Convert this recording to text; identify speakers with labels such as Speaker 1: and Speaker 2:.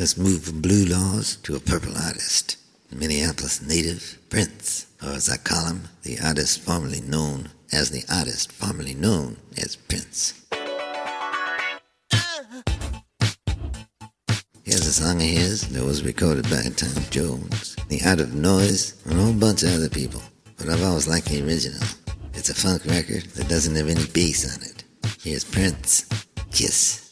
Speaker 1: Let's move from blue laws to a purple artist. Minneapolis native, Prince, or as I call him, the artist formerly known as Prince. Here's a song of his that was recorded by Tom Jones, The Art of Noise, and a whole bunch of other people. But I've always liked the original. It's a funk record that doesn't have any bass on it. Here's Prince, Kiss.